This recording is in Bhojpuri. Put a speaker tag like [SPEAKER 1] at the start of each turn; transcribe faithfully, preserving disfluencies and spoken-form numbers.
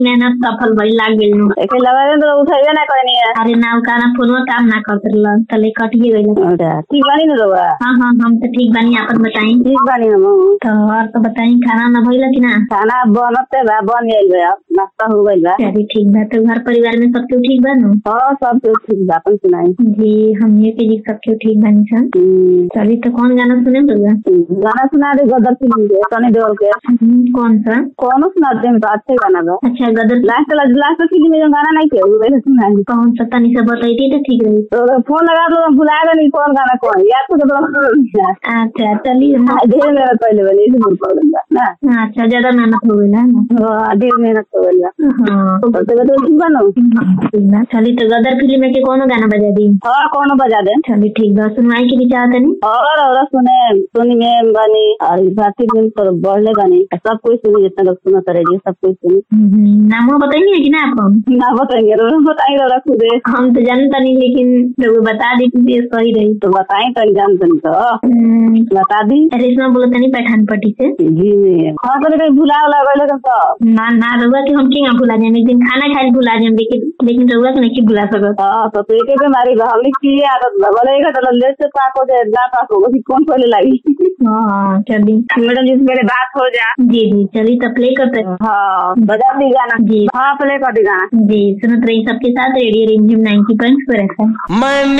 [SPEAKER 1] मेहनत सफल भई लाग गेल नु
[SPEAKER 2] एके लगा दे तो उठाइए ना कोई नहीं है।
[SPEAKER 1] अरे ना उकाना फोन में काम ना करत रहल तले कटिए गइल।
[SPEAKER 2] अच्छा ठीक बानी ना रउआ?
[SPEAKER 1] हां हां हम तो ठीक बानी, आपन बताई।
[SPEAKER 2] ठीक बानी हम
[SPEAKER 1] तो और तो बताई खाना ना भइल कि ना?
[SPEAKER 2] खाना बनते बा, बन गइल बा, नाश्ता हो गइल बा।
[SPEAKER 1] चलिए ठीक बा। तो घर परिवार में सब क्यों ठीक बा नु?
[SPEAKER 2] हां सब तो ठीक बा, अपन सुनाई।
[SPEAKER 1] जी हमने के जी सब क्यों ठीक बानी सन। चलिए तो कौन गाना सुने बोला?
[SPEAKER 2] गाना सुना दे गदर फिल्म के, सनी देओल के।
[SPEAKER 1] कौन सा?
[SPEAKER 2] कौन सुना दे तो अच्छे गाना बा।
[SPEAKER 1] अच्छा गदर
[SPEAKER 2] लास्ट लास्ट फिल्म में जो गाना नहीं के वो वैसे सुना दे।
[SPEAKER 1] कौन सा तनी से बताइए तो ठीक रही।
[SPEAKER 2] तो फोन लगा दो, भुला गए नहीं कौन गाना कौन याद तो तो।
[SPEAKER 1] अच्छा चलिए
[SPEAKER 2] ढेर मेहनत पहले वाली इसे बोल पड़ ना।
[SPEAKER 1] अच्छा ज्यादा मेहनत हो गई ना?
[SPEAKER 2] हां ढेर मेहनत हो गई।
[SPEAKER 1] हां
[SPEAKER 2] तो तो ठीक बनो।
[SPEAKER 1] चलिए तो गदर फिल्म में के कौन गाना बजा दी?
[SPEAKER 2] हां कौन बजा दे।
[SPEAKER 1] चलिए ठीक बा। सुनवाई के विचार तनी
[SPEAKER 2] और और सुने सुनी में बनी और भारती में पर बढ़ले बनी सब कोई सुनी, जितना लोग सुना करे जी सब कोई सुनी।
[SPEAKER 1] नाम बताइए कि ना आप?
[SPEAKER 2] ना बताएंगे रो बताएंगे रो खुद
[SPEAKER 1] हम तो जानता नहीं, लेकिन लोग बता दी तो सही रही।
[SPEAKER 2] तो बताएं तो जानते नहीं तो बता दी।
[SPEAKER 1] रेशमा बोला तनी पठान पट्टी से।
[SPEAKER 2] जी हां तो कहीं भुला लगा लेकिन तो
[SPEAKER 1] ना ना रउआ के हम के भुला जाए, एक दिन खाना खाए भुला जाए, लेकिन लेकिन रउआ के नहीं भुला सकत।
[SPEAKER 2] हां तो पेटे पे मारी हम की आदत बोले एक तो ले से पाक हो जाए, ना पाक हो कौन पहले लगी।
[SPEAKER 1] हां चलिए
[SPEAKER 2] मैडम जी मेरे बात हो जा।
[SPEAKER 1] जी जी चलिए तो प्ले करते।
[SPEAKER 2] हां बजा दी गाना जी। हां प्ले कर दी गाना
[SPEAKER 1] जी। सुनत रही सबके साथ रेडियो रिमझिम नाइंटी पॉइंट फोर एफएम।